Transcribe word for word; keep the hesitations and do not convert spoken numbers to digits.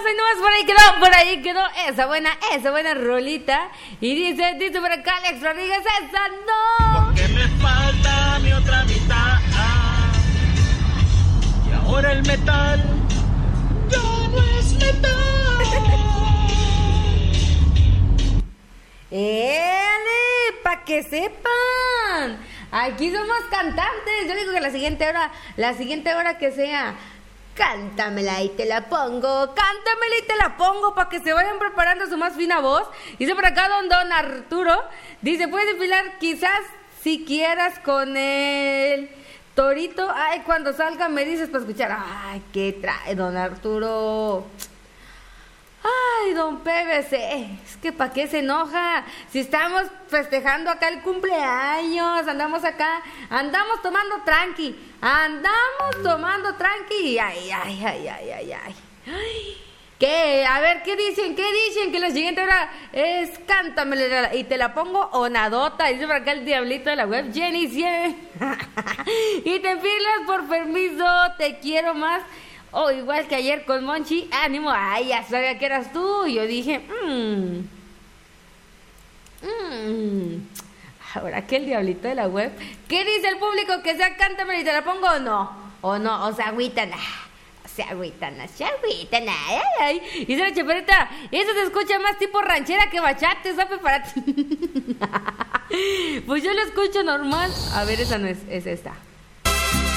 nomás, ahí nomás, por ahí quedó, por ahí quedó esa buena, esa buena rolita. Y dice, dice por acá Alex Rodríguez, esa no. Porque me falta mi otra mitad. Y ahora el metal ya no es metal. ¡Éale! ¡Pa' que sepan! Aquí somos cantantes. Yo digo que la siguiente hora, la siguiente hora que sea, cántamela y te la pongo, cántamela y te la pongo para que se vayan preparando su más fina voz. Dice por acá don Don Arturo, dice, puedes desfilar quizás si quieras con el torito. Ay, cuando salga me dices para escuchar. Ay, ¿qué trae don Arturo? Ay, don P V C, es que ¿para qué se enoja? Si estamos festejando acá el cumpleaños, andamos acá, andamos tomando tranqui, andamos tomando tranqui. Ay, ay, ay, ay, ay, ay. Ay. ¿Qué? A ver, ¿qué dicen? ¿Qué dicen? Que la siguiente hora es cántamela y te la pongo o nadota. Dice por acá el diablito de la web, Jenny cien. Y te filas por permiso, te quiero más. O oh, igual que ayer con Monchi, ánimo, ay, ya sabía que eras tú. Y yo dije, mmm, mmm. Ahora que el diablito de la web, ¿qué dice el público? ¿Que sea cántame y te la pongo o no? O no, o se agüitan, se agüitan, se agüitan, ay, ay, ay. Y se la chaparita, eso se escucha más tipo ranchera que bachate, ¿sabes? Para ti. Pues yo lo escucho normal. A ver, esa no es, es esta.